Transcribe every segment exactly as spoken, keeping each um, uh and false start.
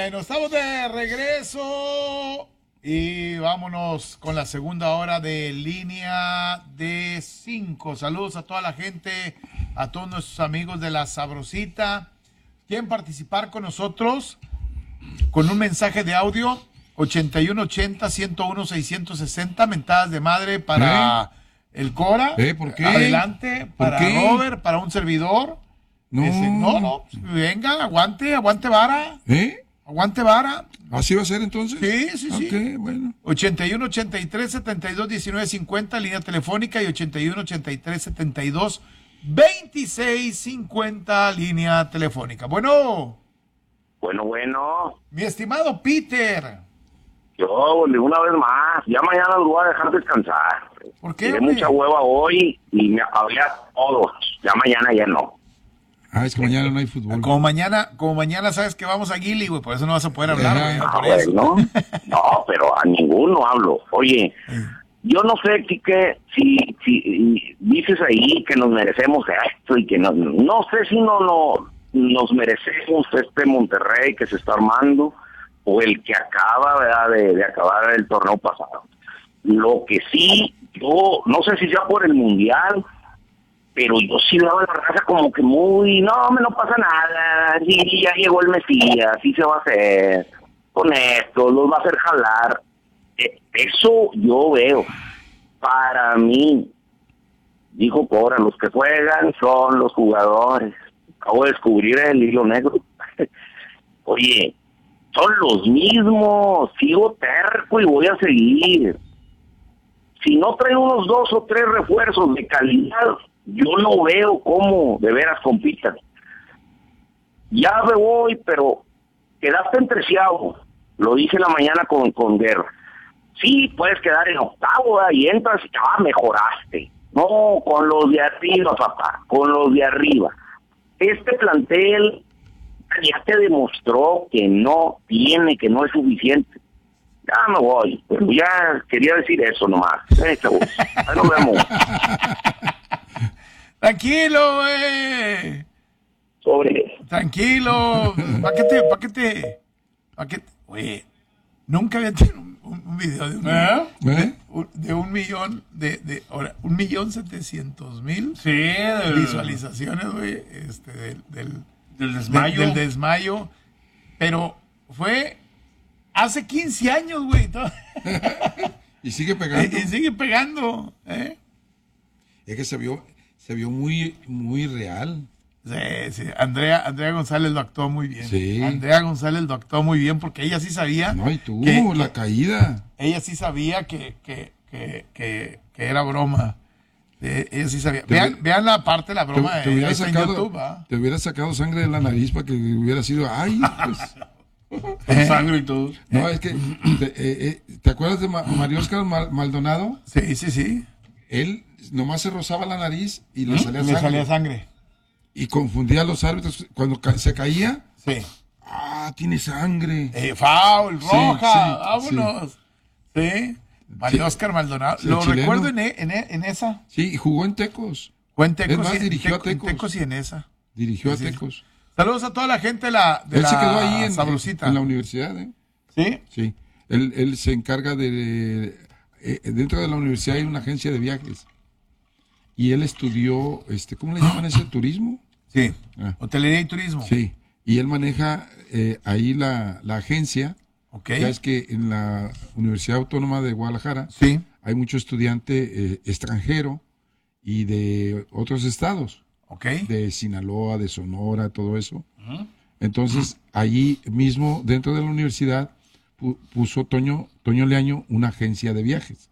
Bueno, estamos de regreso y vámonos con la segunda hora de Línea de cinco. Saludos a toda la gente, a todos nuestros amigos de La Sabrosita. ¿Quieren participar con nosotros? Con un mensaje de audio, ochenta y uno ochenta, ciento uno, seiscientos sesenta, mentadas de madre para ¿Eh? el Cora. ¿Eh? ¿Por qué? Adelante, para ¿Por qué? Robert, para un servidor. No, Ese, no, no, venga, aguante, aguante vara. ¿Eh? Aguante vara. ¿Así va a ser entonces? Sí, sí, sí. Ok, bueno. ochenta y uno ochenta y tres, setenta y dos, diecinueve, cincuenta, línea telefónica, y ochenta y uno ochenta y tres, setenta y dos, veintiséis, cincuenta, línea telefónica. Bueno. Bueno, bueno. Mi estimado Peter. Yo, de una vez más, ya mañana lo voy a dejar descansar. ¿Por qué? Tiene mucha hueva hoy y me acabé a todos. Ya mañana ya no. Ah, es que mañana no hay fútbol. Como mañana, como mañana sabes que vamos a Gili, güey, por eso no vas a poder hablar, güey. Ah, por eso. bueno. No, pero a ninguno hablo. Oye, yo no sé, Quique, si, si dices ahí que nos merecemos esto y que no, no sé si no, no nos merecemos este Monterrey que se está armando o el que acaba, ¿verdad?, de, de acabar el torneo pasado. Lo que sí, yo no sé si sea por el Mundial, pero yo sí veo a la raza como que muy, no, me no pasa nada, sí, ya llegó el Mesías, sí se va a hacer con esto, los va a hacer jalar. Eh, eso yo veo. Para mí, dijo Cora, los que juegan son los jugadores. Acabo de descubrir el hilo negro. Oye, son los mismos, sigo terco y voy a seguir. Si no traen unos dos o tres refuerzos de calidad, yo no veo cómo de veras compitan. Ya me voy, pero quedaste en treceavo. Lo dije en la mañana con, con Guerra. Sí, puedes quedar en octavo, ¿eh? Y entras y ah, mejoraste. No, con los de arriba, papá, con los de arriba. Este plantel ya te demostró que no tiene, que no es suficiente. Ya me voy, pero ya quería decir eso nomás. Eh, chavos, ahí nos vemos. Tranquilo, güey. Sobre. Tranquilo. ¿Para qué te, para qué te, para qué te? Oye, nunca había tenido un, un, un video de un, ¿Eh? de, un, de un millón de, de ahora, un millón setecientos mil sí, del, visualizaciones, güey, este, del, del, del desmayo. De, del desmayo. Pero fue hace quince años, güey. Y sigue pegando. Y, y sigue pegando, ¿eh? Es que se vio, se vio muy, muy real. Sí, sí. Andrea, Andrea González lo actuó muy bien. Sí. Andrea González lo actuó muy bien porque ella sí sabía. No, y tú, que, la que, caída. Ella sí sabía que, que, que, que, que era broma. Eh, ella sí sabía. Vean, Te, vean la parte de la broma te, te de hubiera ella sacado, en YouTube, ¿ah? Te hubiera sacado sangre de la nariz para que hubiera sido, ay, pues. Con sangre y todo. No, es que, te, eh, eh, ¿te acuerdas de Ma Mario Oscar Maldonado? Sí, sí, sí. Él nomás se rozaba la nariz y le ¿Mm? salía le sangre. salía sangre. Y confundía a los árbitros. Cuando ca se caía, sí. Ah, tiene sangre. Eh, foul, roja, sí, sí, vámonos. Sí. sí. Mario sí. Oscar Maldonado. Sí, Lo chileno. recuerdo en, en, en esa. Sí, jugó en Tecos. Fue en Tecos. Es más, y, dirigió Teco, a Tecos. En Tecos y en esa. Dirigió sí, a sí. Tecos. Saludos a toda la gente de la, de él la se quedó ahí en, Sabrosita. en la universidad, ¿eh? ¿Sí? Sí. Él, él se encarga de, de eh, dentro de la universidad hay una agencia de viajes. Y él estudió, este, ¿cómo le llaman ese turismo? Sí. Ah. Hotelería y turismo. Sí. Y él maneja eh, ahí la, la agencia. Okay. Ya es que en la Universidad Autónoma de Guadalajara sí. hay mucho estudiante eh, extranjero y de otros estados. Okay. De Sinaloa, de Sonora, todo eso. Uh-huh. Entonces, allí mismo, dentro de la universidad, pu puso Toño, Toño Leaño una agencia de viajes.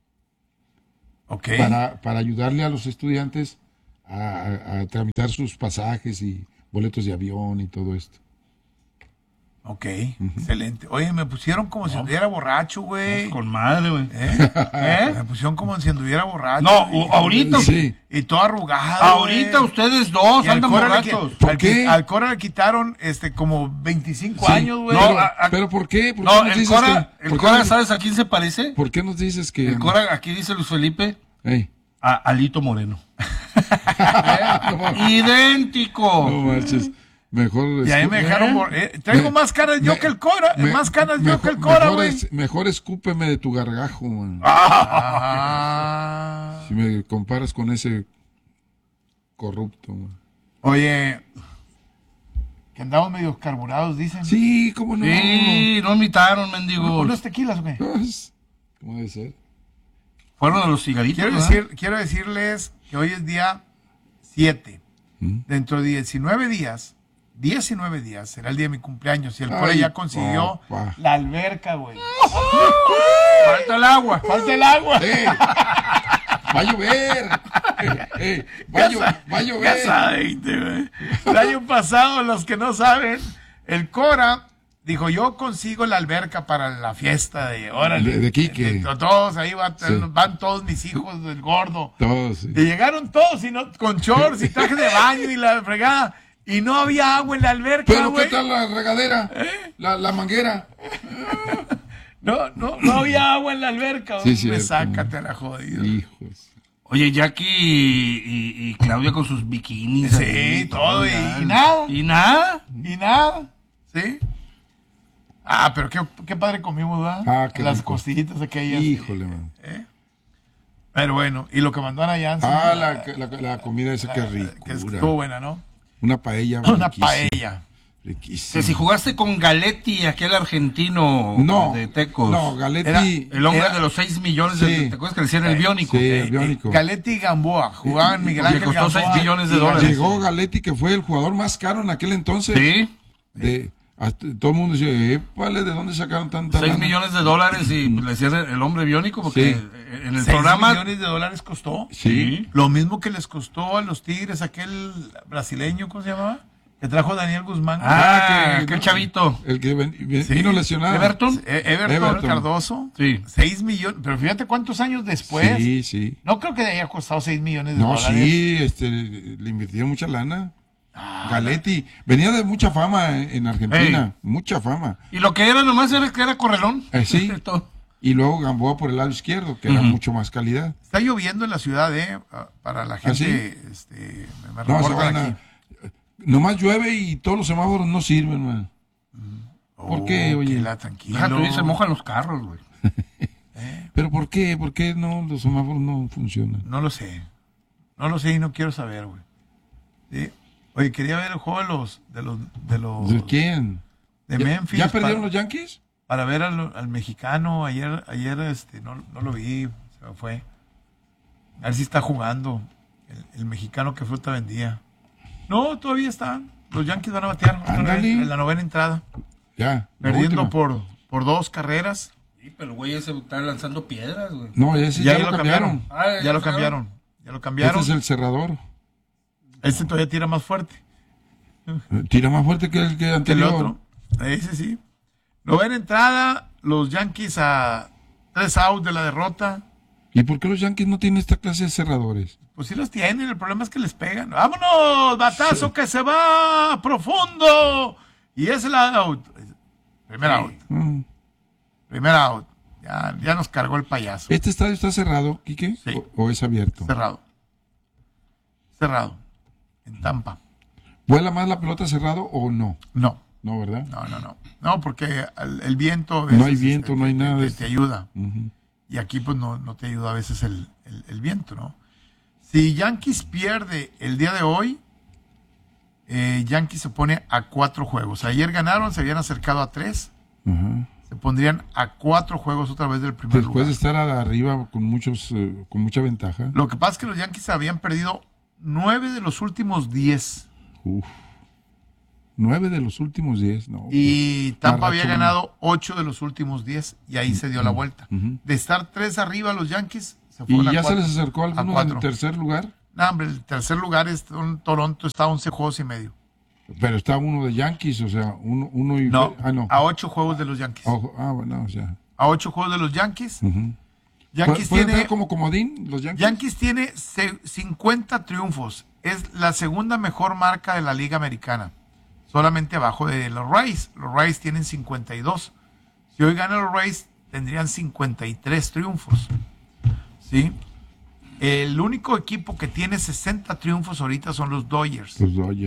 Okay. Para, para ayudarle a los estudiantes a, a, a tramitar sus pasajes y boletos de avión y todo esto. Ok, uh-huh. Excelente. Oye, me pusieron como no. si anduviera borracho, güey. No, con madre, güey. ¿Eh? ¿Eh? Me pusieron como si anduviera borracho. No, y, ahorita. Sí. Y todo arrugado. Ahorita wey. Ustedes dos y andan borrachos. ¿Por al, qué? Al Cora le quitaron este como veinticinco sí. años, güey. No, ¿pero por qué? ¿Por no, qué el Cora, que, el Cora, ¿sabes a quién se parece? ¿Por qué nos dices que...? El Cora, aquí dice Luis Felipe, hey. a Alito Moreno. ¿Eh? No, idéntico. No marches. Mejor Y ahí me dejaron... mor- eh, traigo Me- más canas yo me- que el Cora. me- más canas yo mejor- que el Cora, mejor güey. es- Mejor escúpeme de tu gargajo, man. Ah. Si me comparas con ese corrupto, man. Oye, que andamos medio carburados, dicen. Sí, cómo no. Sí, no imitaron, mendigos. ¿Unos tequilas, güey? Pues, ¿cómo debe ser? Fueron a los cigaritos, Quiero, ¿verdad? decir, quiero decirles que hoy es día siete. ¿Mm? Dentro de diecinueve días, diecinueve días, será el día de mi cumpleaños. Y el Ay, Cora ya consiguió papá. la alberca, güey. Falta el agua. Falta el agua. ¡Eh! ¡Va a llover! Eh, eh, va, a llo- va a Ya llover! saben, güey. El año pasado, los que no saben, el Cora dijo, yo consigo la alberca para la fiesta de órale. De- de Quique. De- de todos, ahí van, Sí. van todos mis hijos del gordo. Todos, sí. Y llegaron todos y no, con shorts y traje de baño y la fregada. Y no había agua en la alberca, Pero güey. ¿qué tal la regadera? ¿Eh? La, la manguera. No, no, no había agua en la alberca. Sí, Me cierto. sácate la jodida. Hijos. Oye, Jackie y, y- y Claudia con sus bikinis. Sí, ahí, todo, y- ya. y nada. Y nada. Y nada, ¿sí? Ah, pero qué, qué padre comimos, ¿verdad? Ah, qué Las rico. costillitas aquellas. Híjole, man. ¿Eh? Pero bueno, y lo que mandó Ana Janssen. Ah, la, la, la comida esa que que rico. estuvo buena, ¿no? Una paella. Una riquísima, paella. Riquísima. Que si jugaste con Galetti, aquel argentino No, de Tecos. no, Galetti. Era El hombre Era- de los seis millones Sí. de ¿te acuerdas que le decían el biónico? Sí, Eh, el biónico. eh, Galetti y Gamboa. Jugaban Miguel Le Ángel costó Gamboa. seis millones de y dólares. Galetti. Llegó Galetti, que fue el jugador más caro en aquel entonces. Sí, De, hasta- todo el mundo decía, épale, ¿de dónde sacaron tanta seis lana? millones de dólares y le decían el, el hombre biónico porque Sí. en el Seis programa... millones de dólares costó. Sí. Lo mismo que les costó a los Tigres aquel brasileño, ¿cómo se llamaba? Que trajo Daniel Guzmán. Ah, aquel chavito. El que ven- ven- Sí. vino lesionado. Everton. Eh, Everton, Everton. Cardoso. Sí. Seis millones. Pero fíjate cuántos años después. Sí, sí. No creo que haya costado seis millones de No, dólares. sí, este, le invirtieron mucha lana. Ah, Galetti. Venía de mucha fama en en Argentina. Ey. Mucha fama. Y lo que era nomás era que era correlón. Eh, sí. Todo. Y luego Gamboa por el lado izquierdo, que era Ujú. mucho más calidad. Está lloviendo en la ciudad, ¿eh? Ah, Para la gente. sí? este, me No, se reportan van aquí. a- Nomás llueve y todos los semáforos no sirven, man. ¿Por qué, Oh, oye? que la tranquilo. Deja tú, y se mojan los carros, güey. ¿Pero por qué? ¿Por qué no los semáforos no funcionan? No lo sé. No lo sé y no quiero saber, güey. ¿Sí? Oye, quería ver el juego de los. De los. De, los, ¿De quién? de ¿Ya- Memphis. ¿Ya perdieron para, los Yankees? para ver al, al mexicano. Ayer, ayer este, no, no lo vi. Se me fue. A ver si está jugando. El, el mexicano que fruta vendía. No, todavía están. Los Yankees van a batear otra Ándale. vez en la novena entrada. Ya. la Perdiendo última. por, por dos carreras. Sí, pero el güey ese está lanzando piedras, güey. No, ese ya, lo cambiaron. Ah, Ya, ¿ya lo lo cambiaron. Ya lo Este cambiaron. es el cerrador. Este todavía tira más fuerte Eh, Tira más fuerte que el que que el anterior. otro. Ese sí. Novena entrada. Los Yankees a tres outs de la derrota. ¿Y por qué los Yankees no tienen esta clase de cerradores? Pues sí los tienen. El problema es que les pegan. ¡Vámonos! ¡Batazo que se va profundo! Y es el out. Primer out. Mm. Primer out. Ya, ya nos cargó el payaso. ¿Este estadio está cerrado, Quique? Sí. ¿O, o es abierto? Cerrado. Cerrado. En Tampa. ¿Vuela más la pelota cerrado o no? No. No, ¿verdad? No, no, no. No, porque el, el viento. a No veces, hay viento, este, no hay te- nada de Te, esto. te ayuda. Ujú. Y aquí, pues, no, no te ayuda a veces el, el- el viento, ¿no? Si Yankees pierde el día de hoy, eh, Yankees se pone a cuatro juegos. Ayer ganaron, se habían acercado a tres. Ajá. Se pondrían a cuatro juegos otra vez del primer Después lugar. de estar arriba con muchos, eh, con mucha ventaja. Lo que pasa es que los Yankees habían perdido nueve de los últimos diez. Uf. Nueve de los últimos diez, no. Y Tampa había rachón. ganado ocho de los últimos diez. Y ahí se dio la vuelta. Ujú. De estar tres arriba los Yankees, se ¿Y fueron a ya se cuatro. les acercó a alguno en cuatro. el tercer lugar? No, hombre, el tercer lugar es un- Toronto, está a once juegos y medio. Pero está uno de Yankees, o sea, uno, uno y... No, Ah, no. a ocho juegos de los Yankees. Ojo, ah, bueno, o sea. A ocho juegos de los Yankees. ujú. Yankees ¿Pueden tiene, ver como comodín los Yankees? Yankees tiene se- cincuenta triunfos. Es la segunda mejor marca de la Liga Americana. Solamente abajo de los Rays. Los Rays tienen cincuenta y dos. Si hoy ganan los Rays, tendrían cincuenta y tres triunfos. ¿Sí? El único equipo que tiene sesenta triunfos ahorita son los Dodgers. Los Dodgers.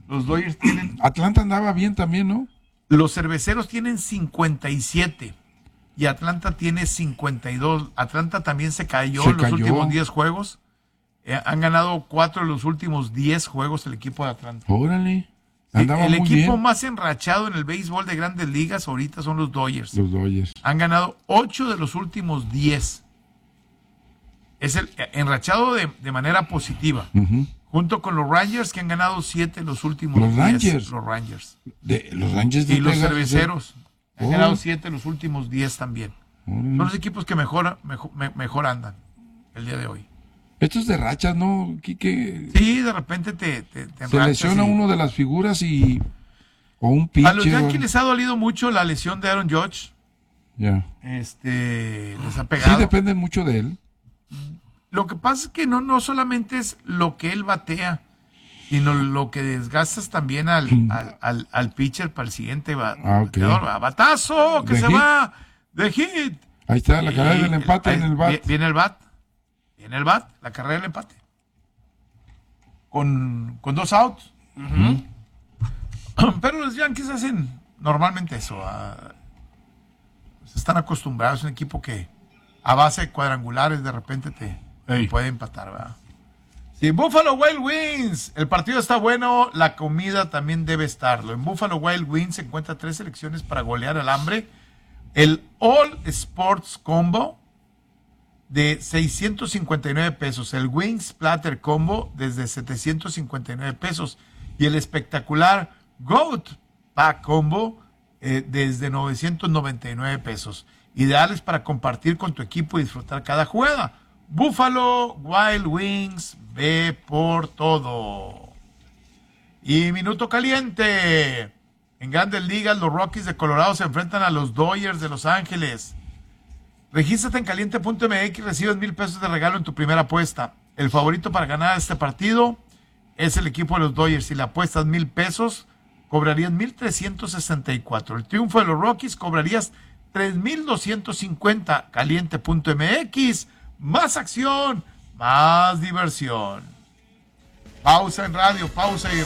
Los Dodgers tienen... Atlanta andaba bien también, ¿no? Los Cerveceros tienen cincuenta y siete y Atlanta tiene cincuenta y dos. Atlanta también se cayó Se en los cayó. últimos diez juegos. Eh, han ganado cuatro de los últimos diez juegos el equipo de Atlanta. Órale. Sí, Andaba el muy equipo bien. más enrachado en el béisbol de Grandes Ligas ahorita son los Dodgers. Los Dodgers. Han ganado ocho de los últimos diez. Es el eh, enrachado de, de manera positiva. Ujú. Junto con los Rangers, que han ganado siete de los últimos Los diez. Rangers. Los Rangers. De, los Rangers de Y los Texas, Cerveceros. Han Oh. ganado siete de los últimos diez también. Órale. Son los equipos que mejor, mejor, me- mejor andan el día de hoy. Esto es de rachas, ¿no? Quique? Sí, de repente te, te, te Se enrachas lesiona y- uno de las figuras y... O un A los pitcher. Yankees les ha dolido mucho la lesión de Aaron Judge. Ya. Este, les ha Sí, pegado. dependen mucho de él. Lo que pasa es que no, no solamente es lo que él batea, sino lo que desgastas también al, al, al, al pitcher para el siguiente ba- Ah, ok. bateador. Batazo, que De se hit. va de hit. Ahí está la carrera Y del empate ahí en el bat. vi- Viene el bat. Viene el bat, la carrera del empate. Con, con dos outs. Pero los Yankees hacen normalmente eso. ah, están acostumbrados. Es un equipo que a base de cuadrangulares de repente te, te Ey. puede empatar, ¿verdad? Sí, Buffalo Wild Wings. El partido está bueno, la comida también debe estarlo. En Buffalo Wild Wings se encuentra tres selecciones para golear al hambre. El All Sports Combo de seiscientos cincuenta y nueve pesos. El Wings Platter Combo desde setecientos cincuenta y nueve pesos. Y el espectacular Goat Pack Combo eh, desde novecientos noventa y nueve pesos. Ideales para compartir con tu equipo y disfrutar cada jugada. Buffalo Wild Wings, ve por todo. Y minuto caliente. En Grandes Ligas, los Rockies de Colorado se enfrentan a los Dodgers de Los Ángeles. Regístrate en caliente punto m x y recibes mil pesos de regalo en tu primera apuesta. El favorito para ganar este partido es el equipo de los Dodgers. Si le apuestas mil pesos, cobrarías mil trescientos sesenta y cuatro. El triunfo de los Rockies cobrarías tres mil doscientos cincuenta. caliente punto m x. Más acción, más diversión. Pausa en radio, pausa y